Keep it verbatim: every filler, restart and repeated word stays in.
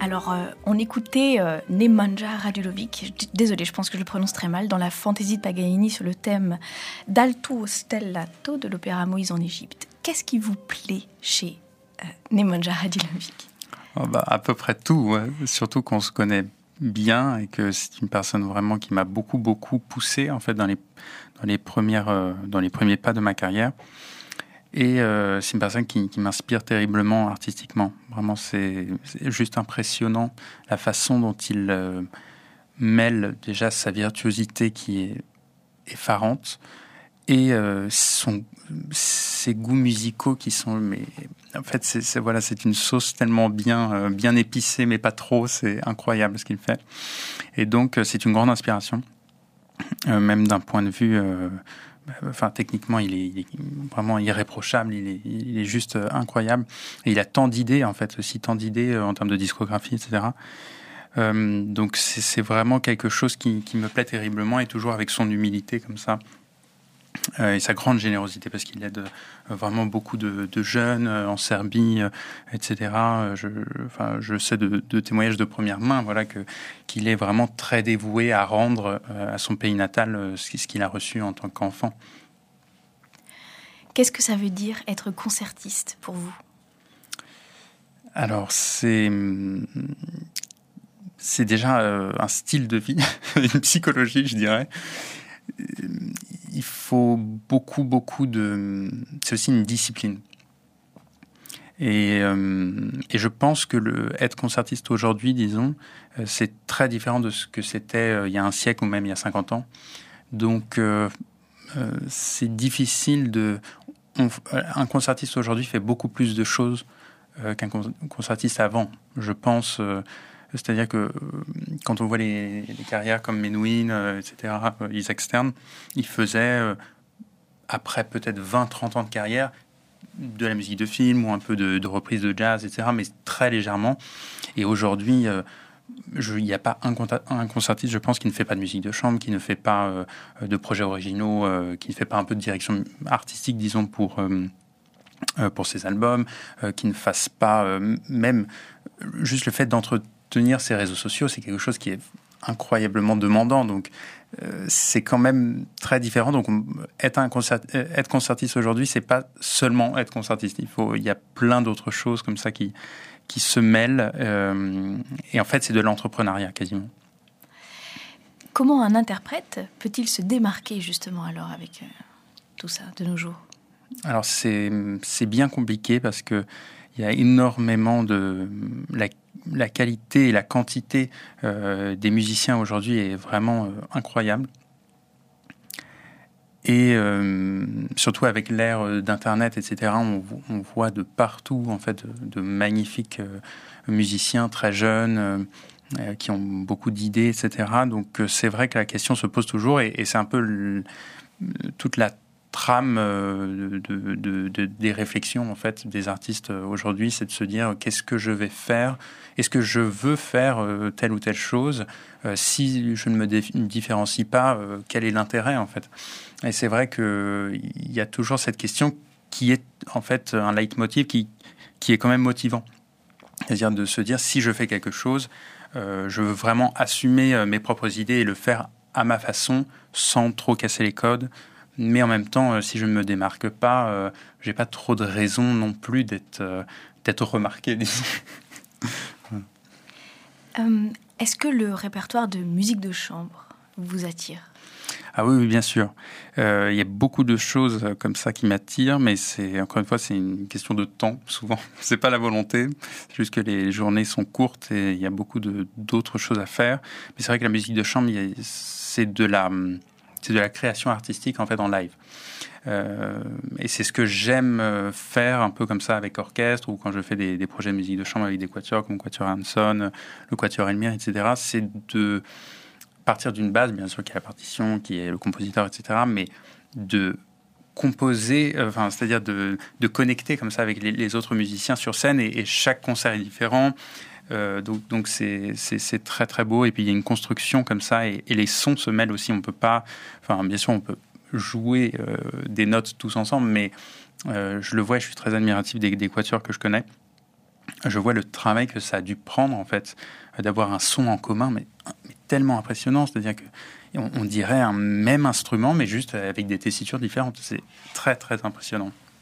Alors, euh, on écoutait euh, Nemanja Radulović, désolée, je pense que je le prononce très mal, dans la fantaisie de Paganini sur le thème d'Alto Stellato de l'opéra Moïse en Égypte. Qu'est-ce qui vous plaît chez euh, Nemanja Radulović ? Oh bah, à peu près tout, ouais. Surtout qu'on se connaît bien et que c'est une personne vraiment qui m'a beaucoup, beaucoup poussé en fait, dans, les, dans, les premières, euh, dans les premiers pas de ma carrière. Et euh, c'est une personne qui, qui m'inspire terriblement artistiquement. Vraiment, c'est, c'est juste impressionnant la façon dont il euh, mêle déjà sa virtuosité qui est effarante et euh, son, ses goûts musicaux qui sont... Mais, en fait, c'est, c'est, voilà, c'est une sauce tellement bien, euh, bien épicée, mais pas trop. C'est incroyable ce qu'il fait. Et donc, euh, c'est une grande inspiration, euh, même d'un point de vue... Euh, Enfin, techniquement, il est, il est vraiment irréprochable. Il est, il est juste incroyable. Et il a tant d'idées, en fait, aussi tant d'idées en termes de discographie, et cetera. Euh, donc, c'est, c'est vraiment quelque chose qui, qui me plaît terriblement et toujours avec son humilité comme ça. Euh, et sa grande générosité, parce qu'il aide euh, vraiment beaucoup de, de jeunes euh, en Serbie, euh, et cetera. Je, enfin, je sais de, de témoignages de première main, voilà, que, qu'il est vraiment très dévoué à rendre euh, à son pays natal euh, ce, ce qu'il a reçu en tant qu'enfant. Qu'est-ce que ça veut dire être concertiste pour vous ? Alors, c'est, c'est déjà euh, un style de vie, une psychologie, je dirais. Il faut beaucoup, beaucoup de... C'est aussi une discipline. Et, euh, et je pense que le, être concertiste aujourd'hui, disons, euh, c'est très différent de ce que c'était euh, il y a un siècle ou même il y a cinquante ans. Donc, euh, euh, c'est difficile de... On, un concertiste aujourd'hui fait beaucoup plus de choses euh, qu'un concertiste avant, je pense... Euh, C'est-à-dire que quand on voit les, les carrières comme Menuhin, euh, et cetera, euh, Isaac Stern, ils faisaient, euh, après peut-être vingt trente ans de carrière, de la musique de film ou un peu de, de reprise de jazz, et cetera, mais très légèrement. Et aujourd'hui, euh, il n'y a pas un, un concertiste, je pense, qui ne fait pas de musique de chambre, qui ne fait pas euh, de projets originaux, euh, qui ne fait pas un peu de direction artistique, disons, pour... Euh, pour ses albums, euh, qui ne fasse pas euh, même juste le fait d'entretenir ses réseaux sociaux, c'est quelque chose qui est incroyablement demandant. Donc, euh, c'est quand même très différent. Donc, on, être, un concert, être concertiste aujourd'hui, c'est pas seulement être concertiste. Il faut, il y a plein d'autres choses comme ça qui, qui se mêlent. Euh, et en fait, c'est de l'entrepreneuriat quasiment. Comment un interprète peut-il se démarquer justement alors avec euh, tout ça de nos jours ? Alors, c'est, c'est bien compliqué parce que il y a énormément de... La, la qualité et la quantité euh, des musiciens aujourd'hui est vraiment euh, incroyable. Et euh, surtout avec l'ère d'Internet, et cetera, on, on voit de partout en fait, de, de magnifiques euh, musiciens très jeunes euh, qui ont beaucoup d'idées, et cetera. Donc c'est vrai que la question se pose toujours et, et c'est un peu le, toute la trame de, de, de, de, des réflexions en fait, des artistes aujourd'hui, c'est de se dire qu'est-ce que je vais faire ? Est-ce que je veux faire euh, telle ou telle chose ? euh, Si je ne me dé- différencie pas, euh, quel est l'intérêt en fait ? Et c'est vrai qu'il y a toujours cette question qui est en fait un leitmotiv qui, qui est quand même motivant. C'est-à-dire de se dire si je fais quelque chose, euh, je veux vraiment assumer euh, mes propres idées et le faire à ma façon sans trop casser les codes. Mais en même temps, euh, si je ne me démarque pas, euh, j'ai pas trop de raison non plus d'être, euh, d'être remarqué, disons. euh, est-ce que le répertoire de musique de chambre vous attire ? Ah oui, oui, bien sûr. Euh, il y a beaucoup de choses comme ça qui m'attirent, mais c'est, encore une fois, c'est une question de temps, souvent. C'est pas la volonté. C'est juste que les journées sont courtes et il y a beaucoup de, d'autres choses à faire. Mais c'est vrai que la musique de chambre, il y a, c'est de la... C'est de la création artistique en fait en live. Euh, et c'est ce que j'aime faire un peu comme ça avec orchestre ou quand je fais des, des projets de musique de chambre avec des quatuors comme Quatuor Hanson, le Quatuor Elmire, et cetera. C'est de partir d'une base, bien sûr, qui est la partition, qui est le compositeur, et cetera. Mais de composer, euh, enfin, c'est-à-dire de, de connecter comme ça avec les, les autres musiciens sur scène et, et chaque concert est différent. Euh, donc, donc c'est, c'est, c'est très très beau et puis il y a une construction comme ça et, et les sons se mêlent aussi. On peut pas, enfin bien sûr on peut jouer euh, des notes tous ensemble, mais euh, je le vois, je suis très admiratif des, des quatuors que je connais. je vois le travail que ça a dû prendre, en fait, d'avoir un son en commun, mais, mais tellement impressionnant. C'est-à-dire que on, on dirait un même instrument, mais juste avec des tessitures différentes. C'est très, très impressionnant.